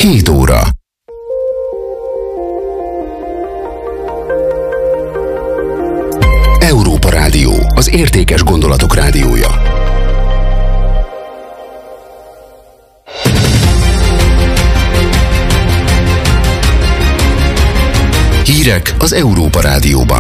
7 óra. Európa Rádió, az értékes gondolatok rádiója. Hírek az Európa Rádióban.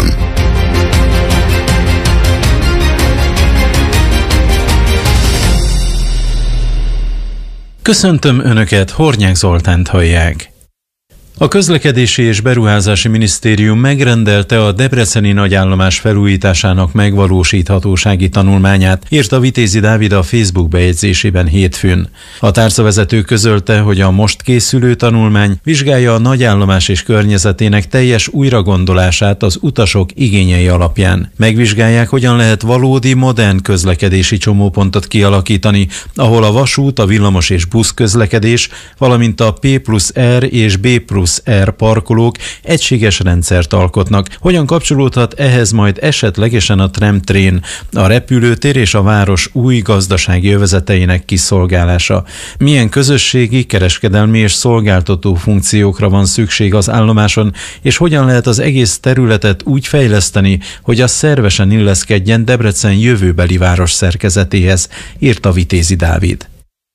Köszöntöm Önöket, Hornyák Zoltánt hallják. A Közlekedési és Beruházási Minisztérium megrendelte a debreceni nagyállomás felújításának megvalósíthatósági tanulmányát, írta Vitézi Dávid a Facebook bejegyzésében hétfőn. A tárcavezető közölte, hogy a most készülő tanulmány vizsgálja a nagyállomás és környezetének teljes újragondolását az utasok igényei alapján. Megvizsgálják, hogyan lehet valódi, modern közlekedési csomópontot kialakítani, ahol a vasút, a villamos és busz közlekedés, valamint a P+R és B+R parkolók egységes rendszert alkotnak. Hogyan kapcsolódhat ehhez majd esetlegesen a tramtrén, a repülőtér és a város új gazdasági övezeteinek kiszolgálása? Milyen közösségi, kereskedelmi és szolgáltató funkciókra van szükség az állomáson, és hogyan lehet az egész területet úgy fejleszteni, hogy az szervesen illeszkedjen Debrecen jövőbeli város szerkezetéhez, írta Vitézi Dávid.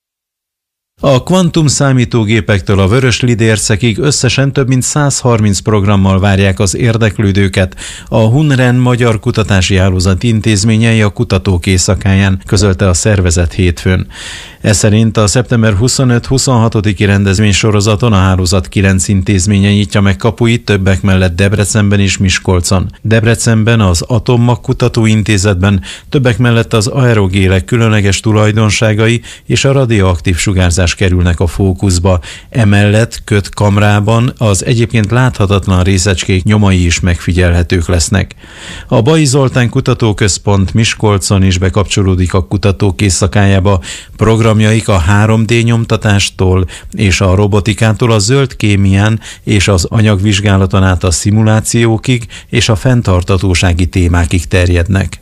A kvantum számítógépektől a Vöröslidércekig összesen több mint 130 programmal várják az érdeklődőket a Hunren Magyar Kutatási Hálózat intézményei a kutatók éjszakáján, közölte a szervezet hétfőn. Ez szerint a szeptember 25-26-i rendezvénysorozaton a hálózat 9 intézménye nyitja meg kapuit, többek mellett Debrecenben és Miskolcon. Debrecenben az Atommag Kutatóintézetben, többek mellett az aerogélek különleges tulajdonságai és a radioaktív sugárzás kerülnek a fókuszba. Emellett kötkamrában az egyébként láthatatlan részecskék nyomai is megfigyelhetők lesznek. A Bai Zoltán Kutatóközpont Miskolcon is bekapcsolódik a kutatók éjszakájába. Programjaik a 3D nyomtatástól és a robotikától a zöld kémián és az anyagvizsgálaton át a szimulációkig és a fenntarthatósági témákig terjednek.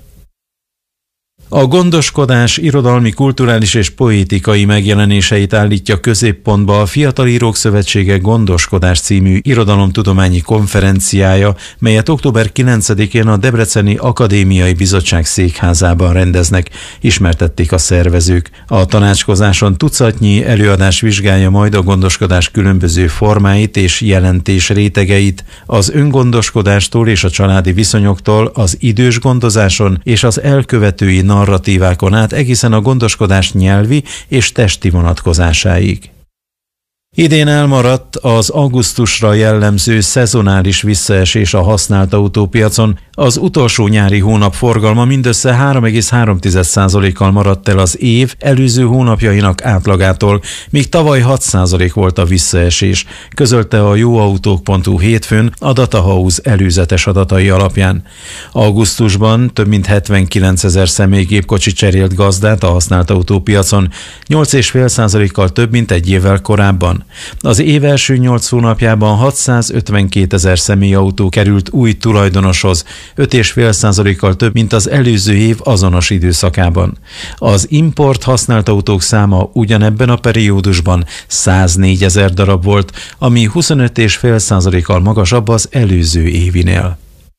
A gondoskodás irodalmi, kulturális és poétikai megjelenéseit állítja középpontba a Fiatal Írók Szövetsége Gondoskodás című irodalomtudományi konferenciája, melyet október 9-én a Debreceni Akadémiai Bizottság székházában rendeznek, ismertették a szervezők. A tanácskozáson tucatnyi előadás vizsgálja majd a gondoskodás különböző formáit és jelentés rétegeit, az öngondoskodástól és a családi viszonyoktól, az idős gondozáson és az elkövetői narratívákon át egészen a gondoskodás nyelvi és testi vonatkozásáig. Idén elmaradt az augusztusra jellemző szezonális visszaesés a használt autópiacon. Az utolsó nyári hónap forgalma mindössze 3,3%-kal maradt el az év előző hónapjainak átlagától, míg tavaly 6% volt a visszaesés, közölte a jóautók.hu hétfőn a Datahouse előzetes adatai alapján. Augusztusban több mint 79 000 személygépkocsi cserélt gazdát a használt autópiacon, 8,5%-kal több, mint egy évvel korábban. Az év első 8 hónapjában 652 000 személyautó került új tulajdonoshoz, 5,5%-kal több, mint az előző év azonos időszakában. Az import használt autók száma ugyanebben a periódusban 104 000 darab volt, ami 25,5%-kal magasabb az előző évinél.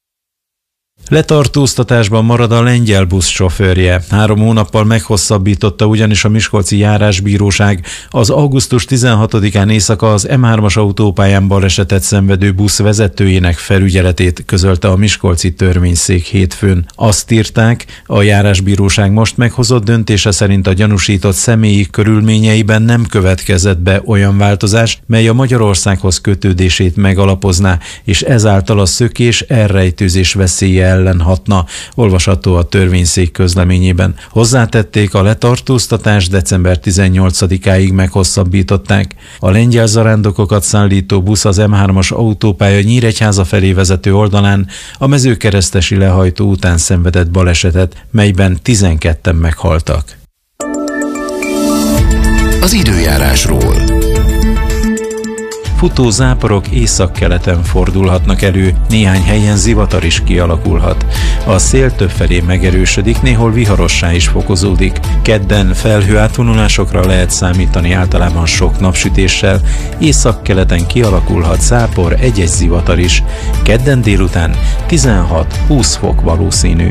Letartóztatásban marad a lengyel busz sofőrje. 3 hónappal meghosszabbította ugyanis a miskolci járásbíróság az augusztus 16-án éjszaka az M3-as autópályán balesetet szenvedő busz vezetőjének felügyeletét, közölte a miskolci törvényszék hétfőn. Azt írták, a járásbíróság most meghozott döntése szerint a gyanúsított személyi körülményeiben nem következett be olyan változás, mely a Magyarországhoz kötődését megalapozná, és ezáltal a szökés, elrejtőzés veszélye ellen hatna, olvasható a törvényszék közleményében. Hozzátették, a letartóztatást december 18-áig meghosszabbították. A lengyel zarándokokat szállító busz az M3-as autópálya Nyíregyháza felé vezető oldalán a mezőkeresztesi lehajtó után szenvedett balesetet, melyben 12-en meghaltak. Az időjárásról. Futó záporok északkeleten fordulhatnak elő, néhány helyen zivatar is kialakulhat. A szél többfelé megerősödik, néhol viharossá is fokozódik. Kedden felhőátvonulásokra lehet számítani, általában sok napsütéssel, északkeleten kialakulhat zápor, egy-egy zivatar is. Kedden délután 16-20 fok valószínű.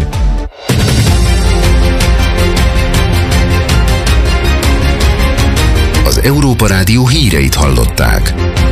Az Európa Rádió híreit hallották.